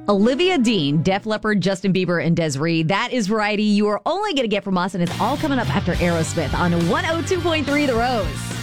Olivia Dean, Def Leppard, Justin Bieber, and Des Reed. That is Variety you are only going to get from us, and it's all coming up after Aerosmith on 102.3 The Rose.